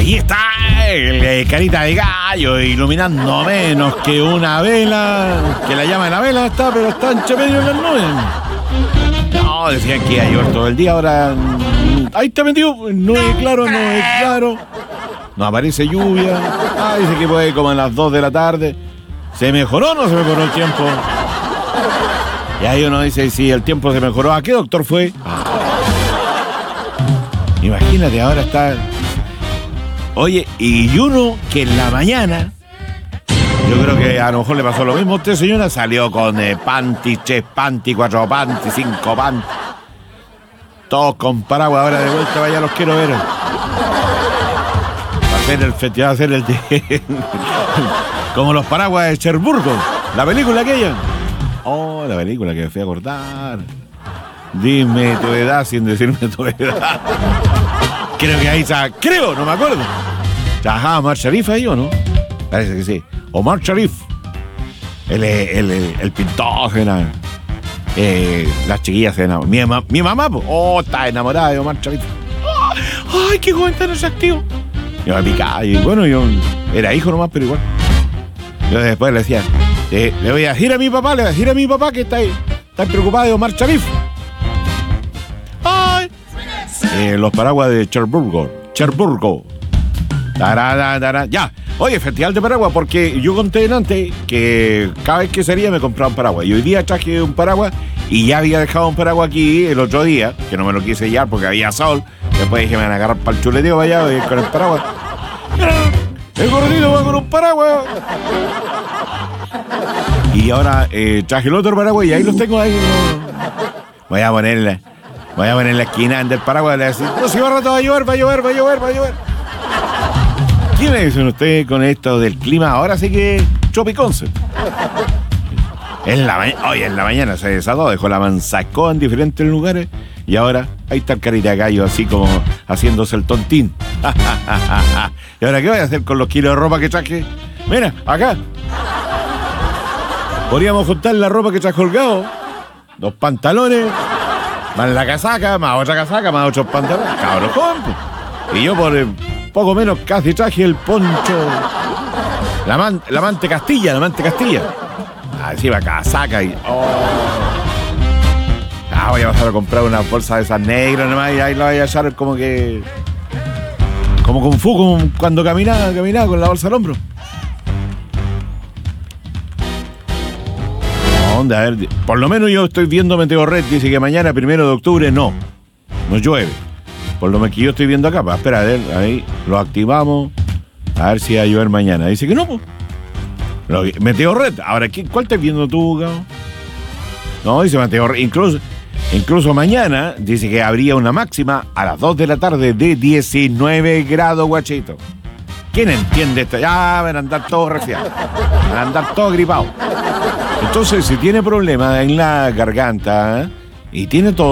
Ahí está el carita de gallo iluminando menos que una vela, que la llama de la vela está, pero está entre medio de las nubes. No, decían que iba a llover todo el día, ahora ahí está metido, no es claro, no aparece lluvia. Dice que puede como a las 2 de la tarde. ¿Se mejoró o no se mejoró el tiempo? Y ahí uno dice, si el tiempo se mejoró, ¿a qué doctor fue? Imagínate, ahora está... Oye, y uno que en la mañana, yo creo que a lo mejor le pasó lo mismo a usted, señora, salió con panty, 3 panty, 4 panty, 5 panty. Todos con paraguas, ahora de vuelta, vaya, los quiero ver. Va a ser el festival, va a ser el de... como los paraguas de Cherburgo, la película aquella. Oh, la película que me fui a acordar. Dime tu edad sin decirme tu edad. Creo que ahí está, no me acuerdo. ¿Trabajaba Omar Sharif ahí o no? Parece que sí. Omar Sharif. El pintor se enamoró. Las chiquillas se enamoraron. Mi mamá, está enamorada de Omar Sharif. ¡Ay, qué joven tan atractivo! Yo me picaba y bueno, yo era hijo nomás, pero igual. Yo después le decía, le voy a decir a mi papá, que está preocupado de Omar Sharif. ¡Ay! Los paraguas de Cherburgo. Ya. Oye, festival de paraguas, porque yo conté antes que cada vez que salía me compraba un paraguas. Y hoy día traje un paraguas y ya había dejado un paraguas aquí el otro día, que no me lo quise llevar porque había sol. Después dije, me van a agarrar para el chuleteo para allá con el paraguas. El gordito va con un paraguas. Y ahora traje el otro paraguas y ahí los tengo ahí. Voy a poner en la esquina del paraguas y le voy a decir, no, si va rato va a llover. ¿Qué me dicen ustedes con esto del clima? Ahora sí que Tropiconce. En la mañana se desató, dejó la manzacó en diferentes lugares y ahora ahí está el carita de gallo así como haciéndose el tontín. ¿Y ahora qué voy a hacer con los kilos de ropa que traje? Mira, acá. Podríamos juntar la ropa que traje colgado. 2 pantalones, más la casaca, más otra casaca, más otros pantalones. Cabrón, y yo por poco menos casi traje el poncho. La mante Castilla. Encima casaca y... voy a pasar a comprar una bolsa de esas negras nomás y ahí la voy a echar como Kung Fu, como cuando caminaba con la bolsa al hombro. ¿Dónde? A ver, por lo menos yo estoy viendo Meteorred, dice que mañana 1 de octubre no llueve. Por lo menos que yo estoy viendo acá. Espera, a ver, ahí lo activamos. A ver si va a llover mañana. Dice que no, pues. Meteorred. Ahora, ¿cuál estás viendo tú, Gao? No, dice Meteorred. Incluso mañana dice que habría una máxima a las 2 de la tarde de 19 grados, guachito. ¿Quién entiende esto? Ya van a andar todos resfriados. Van a andar todos gripados. Entonces, si tiene problemas en la garganta y tiene todo,